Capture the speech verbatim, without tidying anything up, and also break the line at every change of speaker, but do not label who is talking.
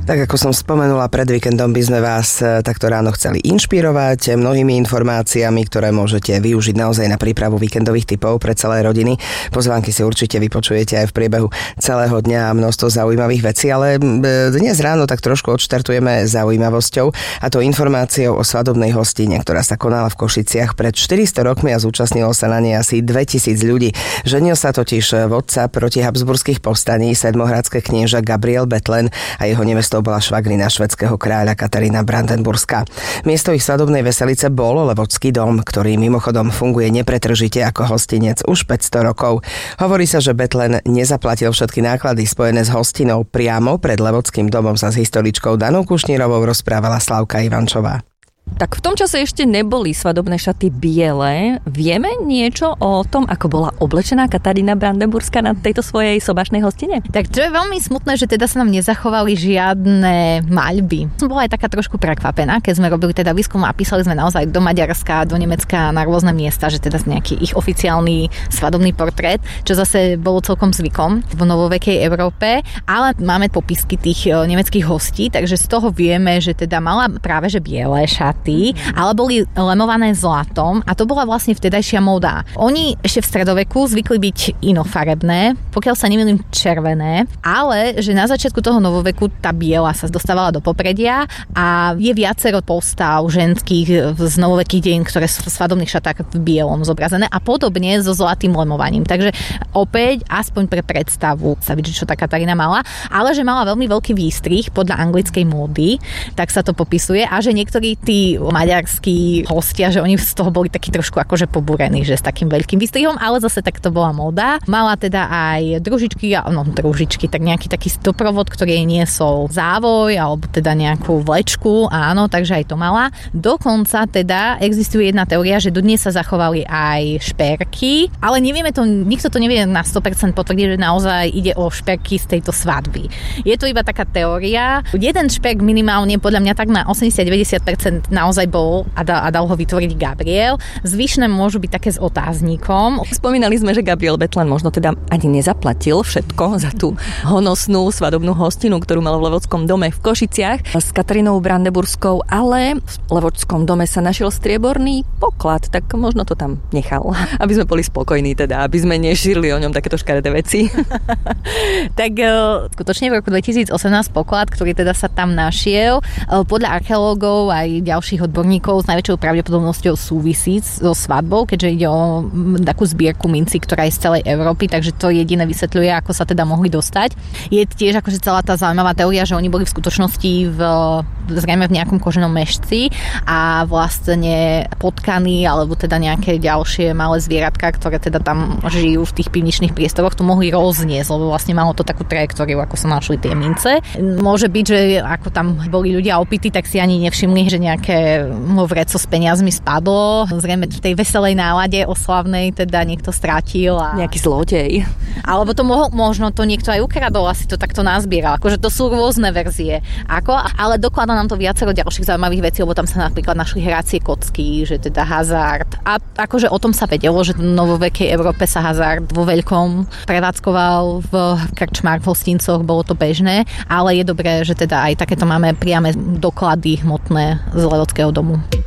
Tak ako som spomenula, pred víkendom by sme vás takto ráno chceli inšpirovať mnohými informáciami, ktoré môžete využiť naozaj na prípravu víkendových tipov pre celé rodiny. Pozvánky si určite vypočujete aj v priebehu celého dňa a množstvo zaujímavých vecí, ale dnes ráno tak trošku odštartujeme zaujímavosťou, a to informáciou o svadobnej hostine, ktorá sa konala v Košiciach pred štyristo rokmi a zúčastnilo sa na nej asi dvetisíc ľudí. Ženil sa totiž vodca proti habsburských povstaní, sedmohradské knieža Gabriel Bethlen, a jeho nevestou bola švagrina švédskeho kráľa Katarína Brandenburská. Miesto ich svadobnej veselice bol Levočský dom, ktorý mimochodom funguje nepretržite ako hostinec už päťsto rokov. Hovorí sa, že Bethlen nezaplatil všetky náklady spojené s hostinou. Priamo pred Levočským domom sa s historičkou Danou Kušnírovou rozprávala Slavka Ivančová.
Tak v tom čase ešte neboli svadobné šaty biele. Vieme niečo o tom, ako bola oblečená Katarína Brandenburská na tejto svojej sobašnej hostine?
Tak to je veľmi smutné, že teda sa nám nezachovali žiadne maľby. Som bola aj taká trošku prekvapená, keď sme robili teda výskum a písali sme naozaj do Maďarska, do Nemecka, na rôzne miesta, že teda nejaký ich oficiálny svadobný portrét, čo zase bolo celkom zvykom v novovekej Európe, ale máme popisky tých nemeckých hostí, takže z toho vieme, že teda mala práve že biele šaty, ale boli lemované zlatom a to bola vlastne vtedajšia móda. Oni ešte v stredoveku zvykli byť inofarebné, pokiaľ sa nemýlim červené, ale že na začiatku toho novoveku tá biela sa dostávala do popredia a je viacero postav ženských z novovekých dejín, ktoré sú v svadobných šatách v bielom zobrazené a podobne so zlatým lemovaním. Takže opäť aspoň pre predstavu sa vidí, čo tá Katarína mala, ale že mala veľmi veľký výstrih podľa anglickej módy, tak sa to popisuje, a že niektorí tí maďarskí hostia, že oni z toho boli takí trošku akože pobúrení, že s takým veľkým výstrihom, ale zase tak to bola móda. Mala teda aj družičky, no družičky, tak nejaký taký doprovod, ktorý jej niesol závoj, alebo teda nejakú vlečku, áno, takže aj to mala. Dokonca teda existuje jedna teória, že dodnes sa zachovali aj šperky, ale nevieme to, nikto to nevie na sto percent potvrdiť, že naozaj ide o šperky z tejto svadby. Je to iba taká teória. Jeden šperk minimálne, podľa mňa tak na osemdesiat až deväťdesiat percent naozaj bol a dal, a dal ho vytvoriť Gabriel. Zvyšné môžu byť také s otáznikom.
Spomínali sme, že Gabriel Bethlen možno teda ani nezaplatil všetko za tú honosnú svadobnú hostinu, ktorú mal v Levočskom dome v Košiciach s Katarínou Brandenburskou, ale v Levočskom dome sa našiel strieborný poklad, tak možno to tam nechal, aby sme boli spokojní teda, aby sme nešírili o ňom takéto škaredé veci.
Tak skutočne v roku dvetisícosemnásť poklad, ktorý teda sa tam našiel, podľa archeológov aj ďalších odborníkov s najväčšou pravdepodobnosťou súvisí so svadbou, keďže ide o takú zbierku mincí, ktorá je z celej Európy, takže to jediné vysvetľuje, ako sa teda mohli dostať. Je tiež akože celá tá zaujímavá teória, že oni boli v skutočnosti v, zrejme v nejakom koženom mešci a vlastne potkany alebo teda nejaké ďalšie malé zvieratka, ktoré teda tam žijú v tých pivničných priestoroch, to mohli rozniesť, lebo vlastne malo to takú trajektóriu, ako sa našli tie mince. Môže byť, že ako tam boli ľudia opití, tak si ani nevšimli, že nejaké vreco s peniazmi spadlo. Zrejme v tej veselej nálade oslavnej teda niekto strátil. A...
Nejaký zlodej.
Alebo to mohol, možno to niekto aj ukradol, asi to takto nazbieral. Akože to sú rôzne verzie. Ako? Ale dokladá nám to viacero ďalších zaujímavých vecí, lebo tam sa napríklad našli hracie kocky, že teda hazard. A akože o tom sa vedelo, že v novovekej Európe sa hazard vo veľkom prevádzkoval v krčmách, v hostincoch, bolo to bežné, ale je dobré, že teda aj takéto máme priame doklady hmotné z Levočského domu.